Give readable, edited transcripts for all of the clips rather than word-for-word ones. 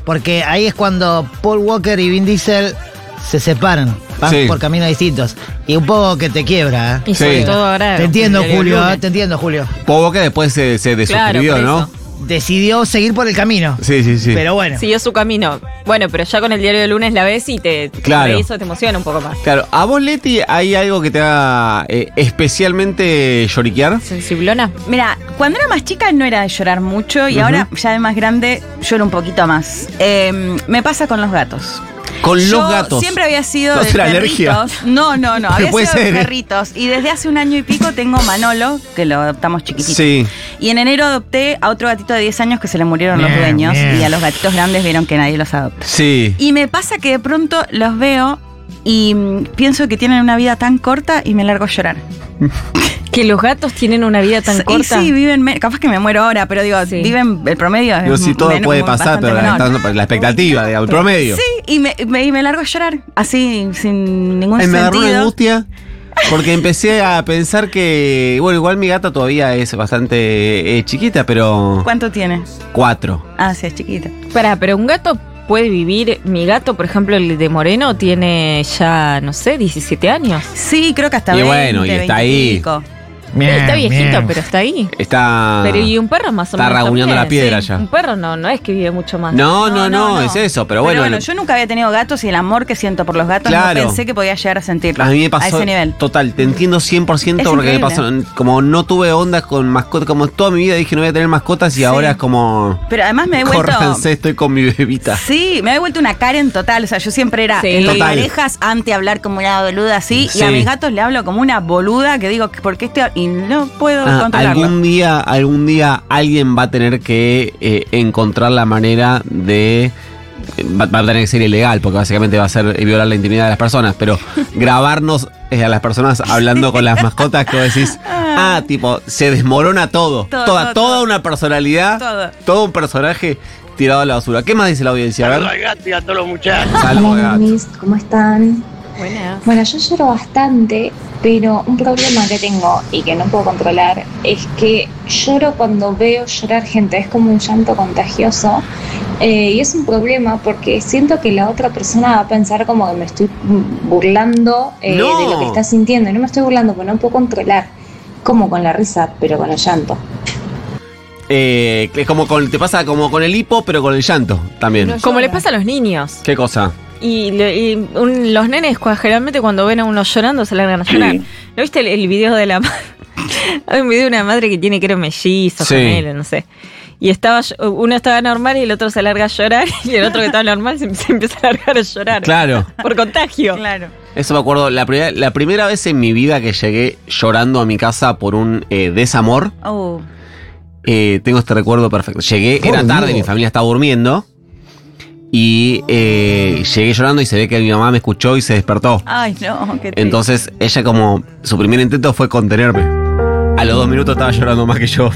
porque ahí es cuando Paul Walker y Vin Diesel se separan, van por caminos distintos. Y un poco que te quiebra. Y sobre todo ahora. Te entiendo, Julio. Paul Walker después se desuscribió, ¿no? Decidió seguir por el camino. Sí. Pero bueno. Siguió su camino. Bueno, pero ya con el diario del lunes la ves y eso te emociona un poco más. Claro. ¿A vos, Leti, hay algo que te haga especialmente lloriquear? ¿Sensiblona? Mira, cuando era más chica no era de llorar mucho y ahora, ya de más grande, lloro un poquito más. Me pasa con los gatos. Con los gatos. Siempre había sido ¿No de será perritos. alergia? No. Había puede sido de ser. perritos. Y desde hace 1 año y pico tengo Manolo, que lo adoptamos chiquitito. Sí. Y en enero adopté a otro gatito de 10 años que se le murieron los dueños. Y a los gatitos grandes vieron que nadie los adopta. Sí. Y me pasa que de pronto los veo y pienso que tienen una vida tan corta y me largo a llorar. ¿Que los gatos tienen una vida tan corta? Y sí, viven, capaz que me muero ahora, pero digo, viven el promedio. Pero sí, todo puede pasar, pero la expectativa, digamos, el promedio. Sí, y me largo a llorar, así, sin ningún sentido. Me agarró una angustia, porque empecé a pensar que, bueno, igual mi gata todavía es bastante chiquita, pero... ¿Cuánto tiene? 4. Ah, sí, es chiquita. Pero un gato puede vivir. Mi gato, por ejemplo, el de Moreno, tiene ya, no sé, 17 años. Sí, creo que hasta 20, bueno, y está ahí. Pico. Está viejito, pero está ahí. Pero y un perro más o menos. Está raguñando la piedra sí. ya. Un perro no es que vive mucho más. No, es eso, pero bueno. Yo nunca había tenido gatos y el amor que siento por los gatos no pensé que podía llegar a sentirlo. A mí me pasó. A ese nivel. Total, te entiendo 100% porque increíble. me pasó. Como no tuve ondas con mascotas, como toda mi vida dije no voy a tener mascotas y ahora es como. Pero además me he vuelto. Córranse, estoy con mi bebita. Sí, me he vuelto una Karen total. O sea, yo siempre era en las parejas antes hablar como una boluda así. Y a mis gatos le hablo como una boluda que digo, ¿por qué estoy? Y no puedo. Algún día alguien va a tener que encontrar la manera de... Va a tener que ser ilegal, porque básicamente va a ser violar la intimidad de las personas, pero grabarnos a las personas hablando con las mascotas que vos decís, tipo, se desmorona todo. Toda una personalidad, todo un personaje tirado a la basura. ¿Qué más dice la audiencia? A ver. Saludos al gato y a todos los muchachos. Hola, mamis, ¿cómo están? Buenas. Bueno, yo lloro bastante, pero un problema que tengo y que no puedo controlar es que lloro cuando veo llorar gente, es como un llanto contagioso y es un problema porque siento que la otra persona va a pensar como que me estoy burlando de lo que está sintiendo y no me estoy burlando porque no puedo controlar, como con la risa, pero con el llanto. Es como te pasa como con el hipo, pero con el llanto también. Como le pasa a los niños. ¿Qué cosa? Los nenes generalmente cuando ven a uno llorando se largan a llorar. ¿No viste el video de la madre? Hay un video de una madre que tiene que era mellizos con él, no sé. Y uno estaba normal y el otro se larga a llorar y el otro que estaba normal se empieza a largar a llorar. Claro. Por contagio. Claro. Eso me acuerdo, la primera vez en mi vida que llegué llorando a mi casa por un desamor. Tengo este recuerdo perfecto. Llegué, era tarde, mi familia estaba durmiendo. Y llegué llorando y se ve que mi mamá me escuchó y se despertó. Ay, no, qué triste. Entonces ella como su primer intento fue contenerme. A los 2 minutos estaba llorando más que yo.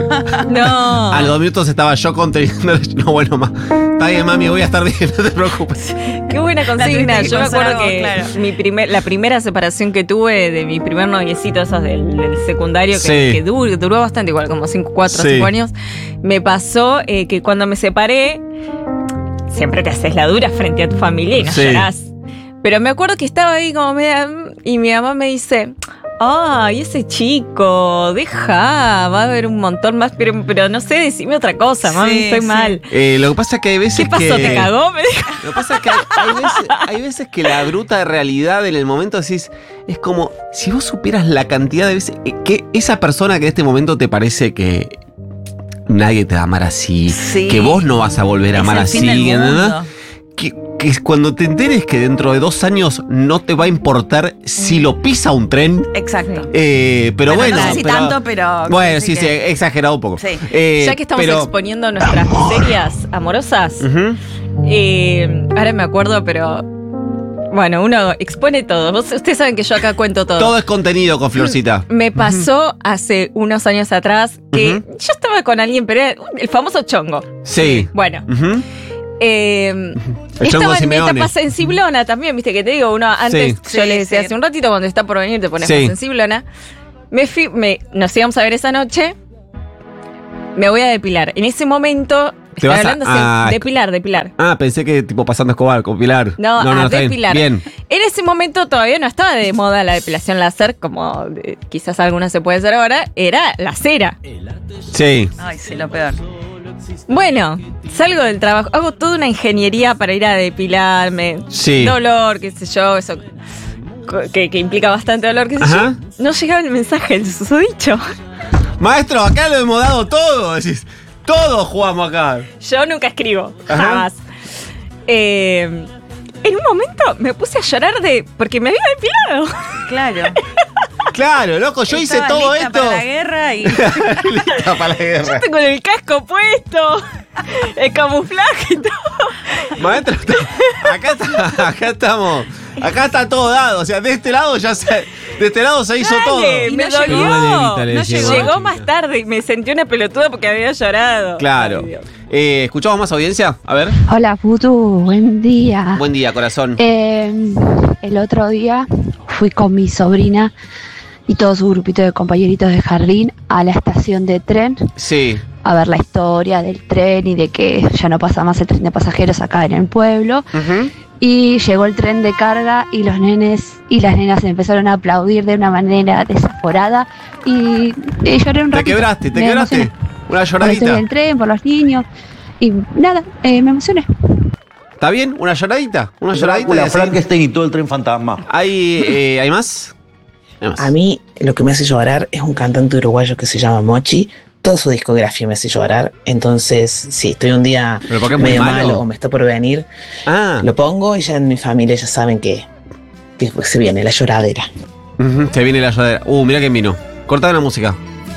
No. A los 2 minutos estaba yo conteniendo. No, bueno, está bien, mami, voy a estar bien, no te preocupes. Qué buena consigna. Yo me acuerdo que la primera separación que tuve de mi primer noviecito, esos del secundario, que duró bastante, igual como 4 o 5 años, me pasó que cuando me separé, siempre te haces la dura frente a tu familia y no llorás. Pero me acuerdo que estaba ahí como y mi mamá me dice, ay, ese chico, va a haber un montón más, pero no sé, decime otra cosa, mami, estoy mal. Lo que pasa es que hay veces ¿Qué pasó? ¿Te cagó? Me dijo. Lo que pasa es que hay veces que la bruta realidad en el momento decís, es como, si vos supieras la cantidad de veces que esa persona que en este momento te parece que nadie te va a amar así, que vos no vas a volver a amar así, ¿no? Que cuando te enteres que dentro de 2 años no te va a importar si lo pisa un tren. Exacto. Pero bueno. No sé si tanto, pero. Bueno, sí, he exagerado un poco. Sí. Ya que estamos exponiendo nuestras miserias amorosas, ahora me acuerdo, pero. Bueno, uno expone todo. Ustedes saben que yo acá cuento todo. Todo es contenido con Florcita. Me pasó hace unos años atrás que yo estaba con alguien, pero era el famoso chongo. Sí. Bueno. Estaba en mi etapa sensiblona también, viste que te digo, uno antes, yo les decía hace un ratito, cuando está por venir te pones más sensiblona. Nos íbamos a ver esa noche, me voy a depilar. En ese momento Te vas de Pilar. Ah, pensé que tipo pasando Escobar con Pilar. No, está de Pilar. Bien. En ese momento todavía no estaba de moda la depilación láser, como quizás alguna se puede hacer ahora. Era la cera. Sí. Ay, sí, lo peor. Bueno, salgo del trabajo, hago toda una ingeniería para ir a depilarme. Sí. Dolor, qué sé yo, eso que implica bastante dolor, qué sé yo. No llegaba el mensaje del susodicho. Maestro, acá lo hemos dado todo. Decís, todos jugamos acá. Yo nunca escribo, jamás. En un momento me puse a llorar porque me había depilado. Claro. Claro, loco, yo hice todo lista esto. Para la guerra y. Lista para la guerra. Yo estoy con el casco puesto, el camuflaje y todo. Maestro, acá estamos. Acá está todo dado. O sea, de este lado se hizo todo. Me dolió. Llegó más tarde y me sentí una pelotuda porque había llorado. Claro. ¿Escuchamos más audiencia? A ver. Hola, Futu. Buen día. Buen día, corazón. El otro día fui con mi sobrina y todo su grupito de compañeritos de jardín a la estación de tren. Sí. A ver la historia del tren y de que ya no pasa más el tren de pasajeros acá en el pueblo. Y llegó el tren de carga y los nenes y las nenas empezaron a aplaudir de una manera desaforada y lloré un ratito. Te quebraste. Una lloradita. Por el tren, por los niños y nada, me emocioné. ¿Está bien? ¿Una lloradita? Una lloradita. La Frankenstein y todo el tren fantasma. ¿Hay más? A mí lo que me hace llorar es un cantante uruguayo que se llama Mochi. Toda su discografía me hace llorar. Entonces, si estoy un día medio malo o me está por venir, lo pongo y ya en mi familia ya saben que se viene la lloradera. Se viene la lloradera. Mirá que vino. Cortá la música.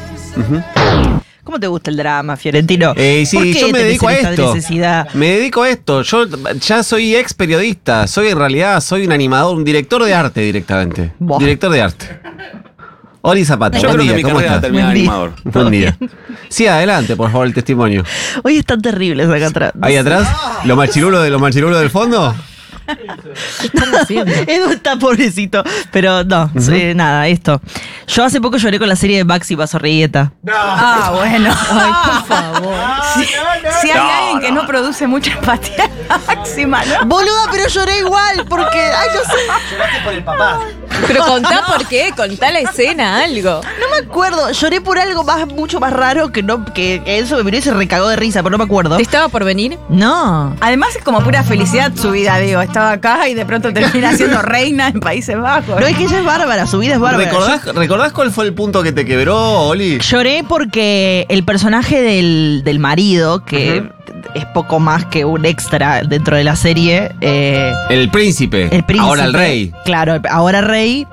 ¿Cómo te gusta el drama, Fiorentino? Sí, yo me dedico a esto. Me dedico a esto. Yo ya soy ex periodista. En realidad, soy un animador, un director de arte directamente. Director de arte. Oli Zapata, yo creo que mi carrera termina animador. Buen día. Sí, adelante, por favor, el testimonio. Hoy están terribles acá atrás. ¿Ahí atrás? ¿Los machirulos del fondo? ¿Qué están haciendo? Edu está pobrecito, pero no, nada, esto. Yo hace poco lloré con la serie de Maxi Basorrieta. Bueno. Ay, por favor. Si hay alguien que no produce mucha empatía máxima, ¿no? Boluda, pero lloré igual, porque, no sé. Lloraste por el papá. Pero contá por qué, contá la escena, algo. No me acuerdo, lloré por algo mucho más raro que eso me miró y se recagó de risa, pero no me acuerdo. ¿Te estaba por venir? No. Además es como pura felicidad su vida, digo. Estaba acá y de pronto termina siendo reina en Países Bajos. No, es que ella es bárbara, su vida es bárbara. ¿Recordás cuál fue el punto que te quebró, Oli? Lloré porque el personaje del marido, que es poco más que un extra dentro de la serie. El príncipe. Ahora el rey. Claro, ahora rey.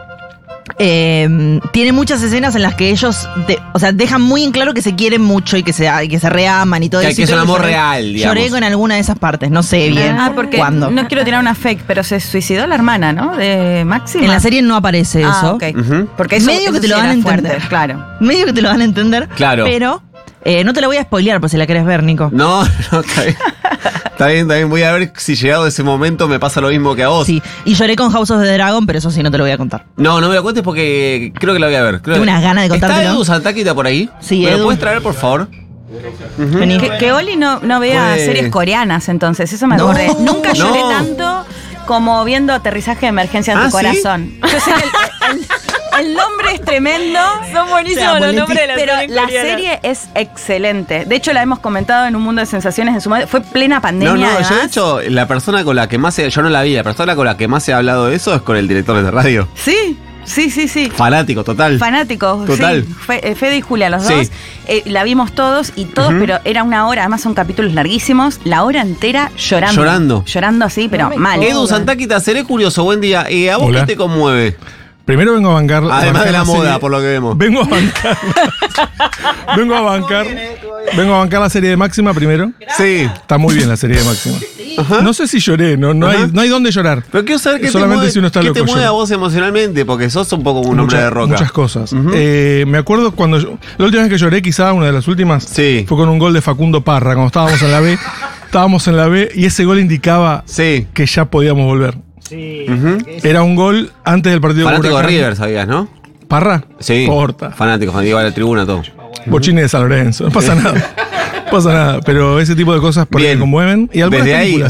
Tiene muchas escenas en las que ellos dejan muy en claro que se quieren mucho y que se reaman y todo eso. Que es un amor real, digamos. Lloré con alguna de esas partes, no sé bien porque cuándo. No quiero tirar una fake, pero se suicidó la hermana, ¿no? De Máxima. En la serie no aparece eso. Okay. Porque eso, medio que te lo van a entender. Fuerte, claro. Medio que te lo van a entender. Claro. Pero no te la voy a spoilear por si la querés ver, Nico. No, está bien. Está bien. Voy a ver si llegado ese momento me pasa lo mismo que a vos. Sí, y lloré con House of the Dragon, pero eso sí no te lo voy a contar. No me lo cuentes porque creo que la voy a ver. Tengo unas ganas de contártelo. ¿Está Edu Santáquita por ahí? Sí, ¿Me lo puedes traer, por favor? Que Oli no vea series coreanas, entonces. Eso me acordé. Nunca lloré tanto como viendo Aterrizaje de Emergencia en tu corazón. Yo sé que el nombre es tremendo. Son buenísimos los nombres de la serie. Pero la serie es excelente. De hecho, la hemos comentado en Un Mundo de Sensaciones en su momento. Fue plena pandemia. No, yo de hecho, la persona con la que más yo no la vi, la persona con la que más he hablado de eso es con el director de radio. Sí. Fanático, total. Fanático, total. Sí. Fede y Julia, los dos. La vimos todos, pero era una hora, además son capítulos larguísimos, la hora entera llorando. Llorando así, pero mal. Edu Santáquita, seré curioso, buen día. ¿A vos qué te conmueve? Primero vengo a bancar. Además de la moda, por lo que vemos. Vengo a bancar la serie de Máxima primero. Sí. Está muy bien la serie de Máxima. Ajá. No sé si lloré, no hay dónde llorar. Pero quiero saber si uno está loco, te mueve a vos emocionalmente, porque sos un poco un hombre de roca. Muchas cosas. Me acuerdo cuando la última vez que lloré, quizá una de las últimas, fue con un gol de Facundo Parra, cuando estábamos en la B. Estábamos en la B y ese gol indicaba que ya podíamos volver. Sí. Era un gol antes del partido. Fanático de River, sabías, ¿no? ¿Parra? Sí. Porta. Fanático, iba a la tribuna todo. Bochini de San Lorenzo, no pasa nada. pasa nada, pero ese tipo de cosas por ahí me conmueven. Y algunas desde películas. ahí,